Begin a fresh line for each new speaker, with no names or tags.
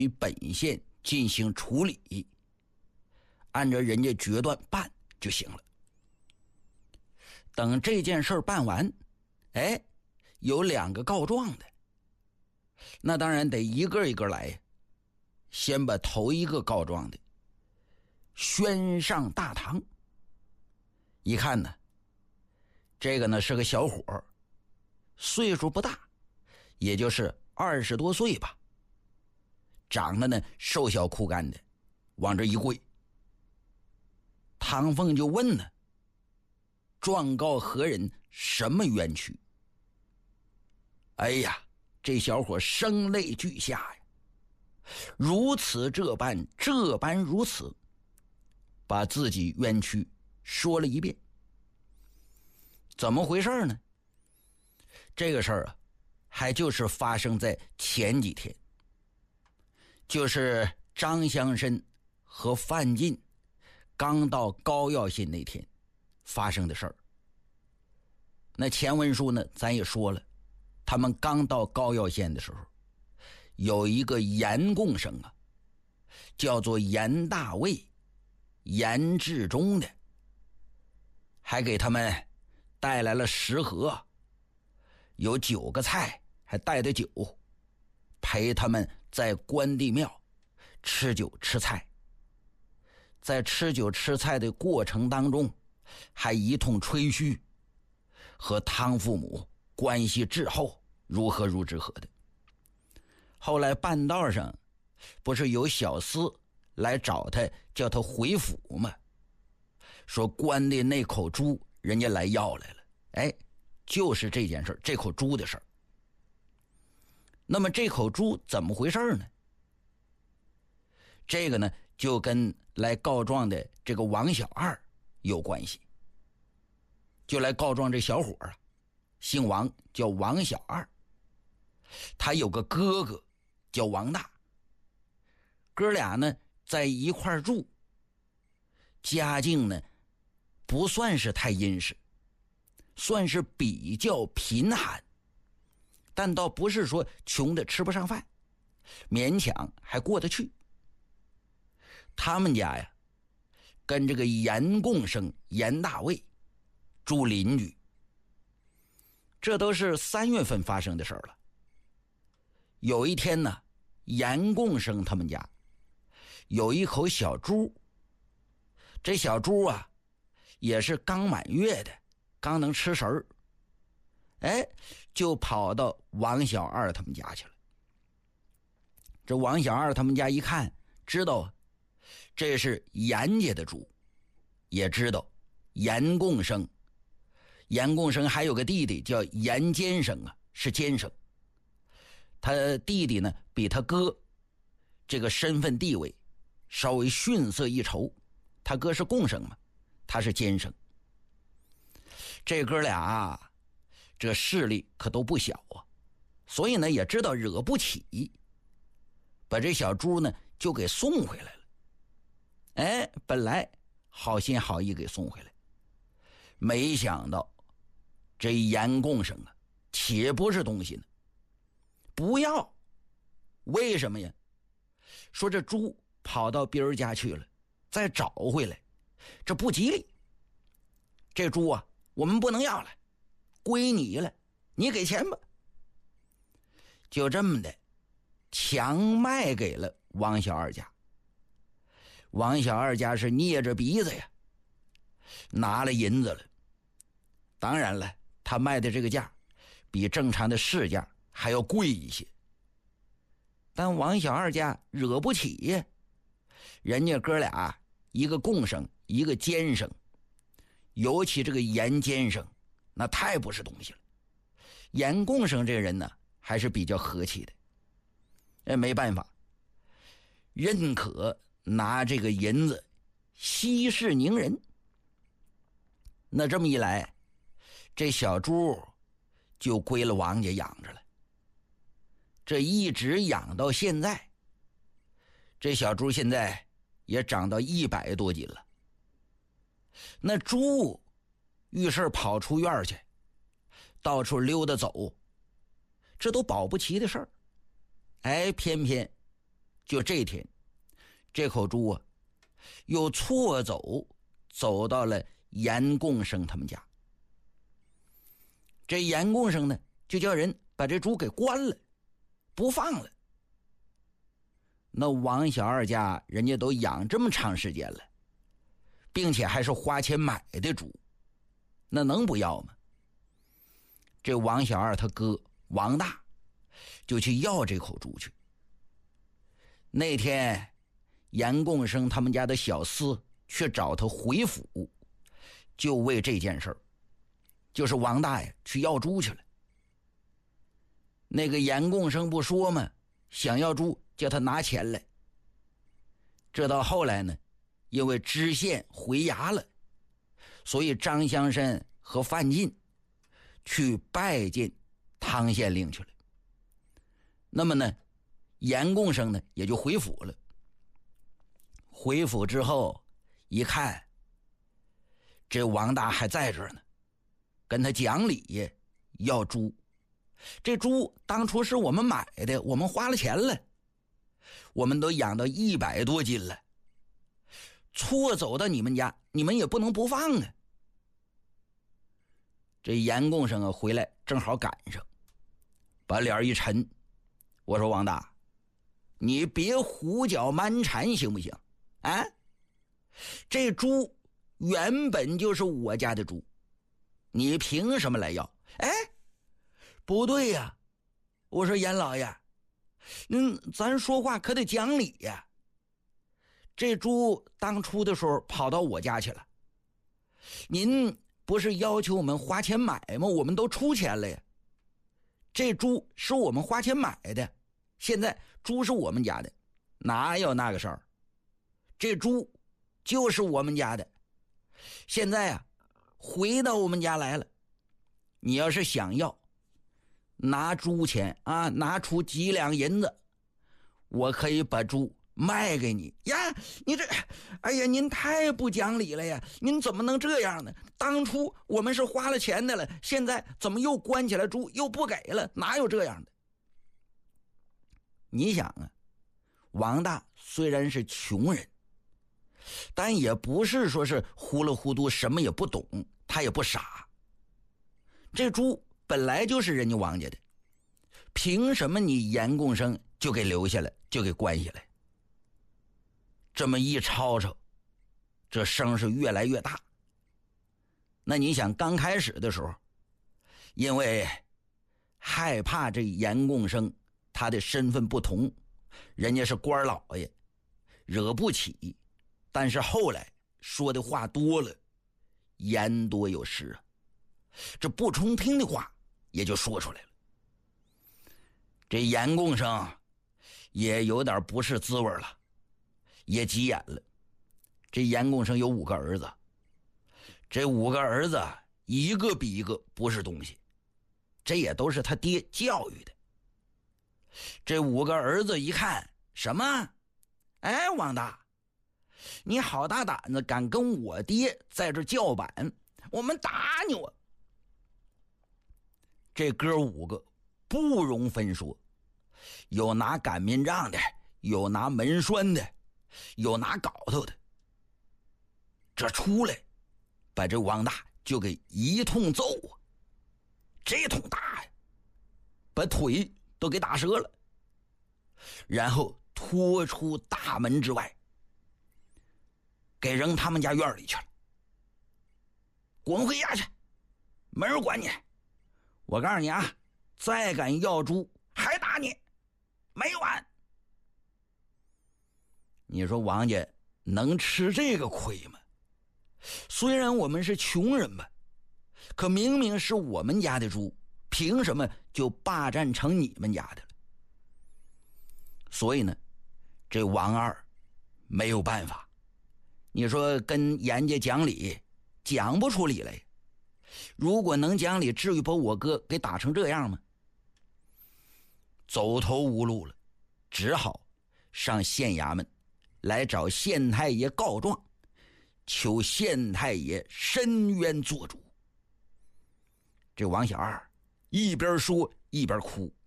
于本县进行处理，按照人家决断办就行了。等这件事办完，有2个告状的，那当然得一个一个来呀。先把头一个告状的宣上大堂，一看呢，这个呢是个小伙，岁数不大，也就是20多岁吧，长得呢瘦小枯干的，往这一跪。唐凤就问呢，状告何人，什么冤屈？哎呀，这小伙声泪俱下呀，如此这般，这般如此，把自己冤屈说了一遍。怎么回事呢？这个事儿啊，还就是发生在前几天，就是张乡绅和范进刚到高要县那天发生的事儿。那前文书呢，咱也说了，他们刚到高要县的时候，有一个盐贡生啊，叫做严大卫、严志忠的，还给他们带来了食盒，有9个菜，还带的酒，陪他们在关帝庙吃酒吃菜。在吃酒吃菜的过程当中，还一通吹嘘，和汤父母关系至厚，如何如何的。后来半道上不是有小厮来找他，叫他回府吗？说关的那口猪人家来要来了，就是这件事，这口猪的事儿。那么这口猪怎么回事呢？这个呢就跟来告状的这个王小二有关系。就来告状这小伙啊，姓王，叫王小二，他有个哥哥叫王大，哥俩呢在一块住，家境呢不算是太殷实，算是比较贫寒，但倒不是说穷的吃不上饭，勉强还过得去。他们家呀跟这个严贡生严大卫住邻居，这都是3月份发生的事了。有一天呢，严贡生他们家有一口小猪，这小猪啊也是刚满月的，刚能吃食儿，就跑到王小二他们家去了。这王小二他们家一看，知道这是严家的猪，也知道严贡生还有个弟弟叫严监生啊，是监生。他弟弟呢比他哥这个身份地位稍微逊色一筹，他哥是贡生嘛，他是监生。这哥俩这势力可都不小啊，所以呢也知道惹不起，把这小猪呢就给送回来了。本来好心好意给送回来，没想到这严贡生啊且不是东西呢，不要。为什么呀？说这猪跑到别人家去了，再找回来这不吉利，这猪啊我们不能要了，归你了，你给钱吧。就这么的强卖给了王小二家。王小二家是捏着鼻子呀拿了银子了，当然了，他卖的这个价比正常的市价还要贵一些，但王小二家惹不起呀，人家哥俩一个贡生一个监生，尤其这个严监生那太不是东西了。严贡生这个人呢还是比较和气的，没办法，认可拿这个银子息事宁人。那这么一来，这小猪就归了王家养着了，这一直养到现在。这小猪现在也长到100多斤了。那猪遇事跑出院去，到处溜达走，这都保不齐的事儿。偏偏就这天，这口猪啊，又错走到了严共生他们家。这严共生呢，就叫人把这猪给关了，不放了。那王小二家人家都养这么长时间了，并且还是花钱买的猪，那能不要吗？这王小二他哥王大就去要这口猪去。那天严共生他们家的小厮去找他回府，就为这件事儿，就是王大爷去要猪去了。那个严共生不说吗？想要猪叫他拿钱来。这到后来呢，因为知县回衙了，所以张香山和范进去拜见汤县令去了。那么呢，严共生呢也就回府了。回府之后一看，这王大还在这儿呢，跟他讲理要猪。这猪当初是我们买的，我们花了钱了，我们都养到100多斤了，错走到你们家，你们也不能不放啊。这严共生啊回来正好赶上，把脸一沉，我说王大，你别胡搅蛮缠行不行啊？这猪原本就是我家的猪，你凭什么来要？哎，不对呀，我说严老爷，咱说话可得讲理呀。这猪当初的时候跑到我家去了，您不是要求我们花钱买吗？我们都出钱了呀。这猪是我们花钱买的，现在猪是我们家的，哪有那个事儿？这猪就是我们家的，现在啊回到我们家来了。你要是想要拿猪钱啊，拿出几两银子，我可以把猪卖给你呀。你这，哎呀，您太不讲理了呀，您怎么能这样呢？当初我们是花了钱的了，现在怎么又关起来猪又不给了？哪有这样的？你想啊，王大虽然是穷人，但也不是说是糊里糊涂什么也不懂，他也不傻。这猪本来就是人家王家的，凭什么你严共生就给留下来，就给关下来？这么一吵吵，这声是越来越大。那你想刚开始的时候，因为害怕这严共生他的身份不同，人家是官老爷，惹不起。但是后来说的话多了，言多有失啊，这不中听的话也就说出来了。这严共生也有点不是滋味了，也急眼了。这严共生有5个儿子，这5个儿子一个比一个不是东西，这也都是他爹教育的。这5个儿子一看，什么？哎，王大，你好大胆子，敢跟我爹在这叫板，我们打你啊！这哥5个不容分说，有拿擀面杖的，有拿门栓的，有拿镐头的。这出来把这王大就给一通揍啊，这通打呀，把腿都给打折了，然后拖出大门之外，给扔他们家院里去了。滚回家去，没人管你。我告诉你啊，再敢要猪还打你，没完。你说王家能吃这个亏吗？虽然我们是穷人吧，可明明是我们家的猪，凭什么就霸占成你们家的了？所以呢，这王二没有办法。你说跟严家讲理，讲不出理来。如果能讲理，至于把我哥给打成这样吗？走投无路了，只好上县衙门来找县太爷告状，求县太爷伸冤做主。这王小二一边说一边哭，